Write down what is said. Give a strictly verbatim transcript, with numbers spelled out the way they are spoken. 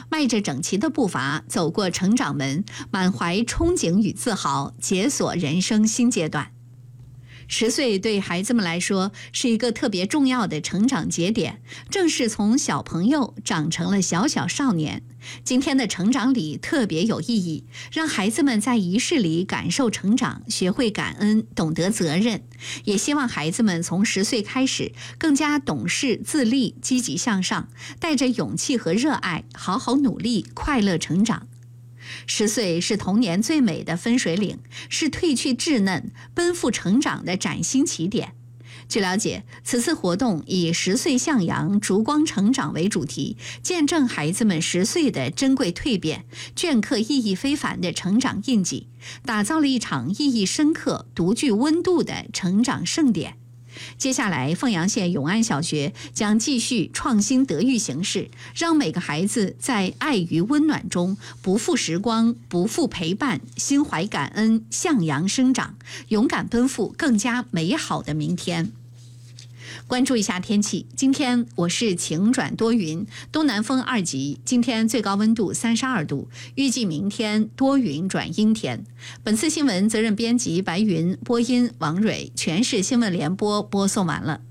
迈着整齐的步伐走过成长门，满怀憧憬与自豪，解锁人生新阶段。十岁对孩子们来说是一个特别重要的成长节点，正是从小朋友长成了小小少年。今天的成长礼特别有意义，让孩子们在仪式里感受成长，学会感恩，懂得责任。也希望孩子们从十岁开始更加懂事、自立、积极向上，带着勇气和热爱，好好努力，快乐成长。十岁是童年最美的分水岭，是褪去稚嫩、奔赴成长的崭新起点。据了解，此次活动以十岁向阳，烛光成长为主题，见证孩子们十岁的珍贵蜕变，镌刻意义非凡的成长印记，打造了一场意义深刻、独具温度的成长盛典。接下来，凤阳县永安小学将继续创新德育形式，让每个孩子在爱与温暖中不负时光，不负陪伴，心怀感恩，向阳生长，勇敢奔赴更加美好的明天。关注一下天气，今天我市晴转多云，东南风二级，今天最高温度三十二度，预计明天多云转阴天。本次新闻责任编辑白云，播音王蕊，全市新闻联播播送完了。